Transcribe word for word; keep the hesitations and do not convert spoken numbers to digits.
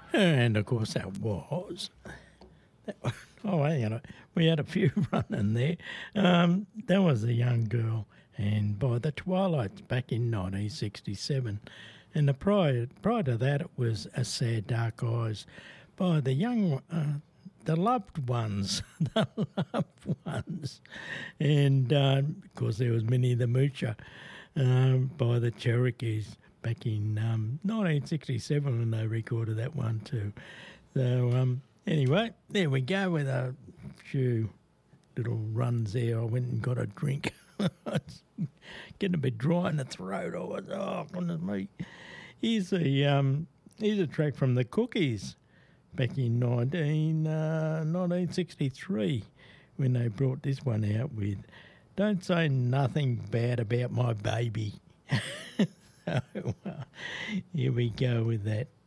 And, of course, that was... That was oh, hang on. We had a few running there. Um, that was a young girl, and by the Twilights back in nineteen sixty-seven. And the prior, prior to that, it was A Sad Dark Eyes by the young... Uh, The Loved Ones, the Loved Ones. And, um, of course, there was Minnie the Moocher um, by the Cherokees back in um, nineteen sixty-seven when they recorded that one too. So, um, anyway, there we go with a few little runs there. I went and got a drink. It's getting a bit dry in the throat. I was, oh, goodness me. Here's a, um, here's a track from the Cookies back in nineteen, uh, nineteen sixty-three when they brought this one out with Don't Say Nothing Bad About My Baby. So, uh, here we go with that.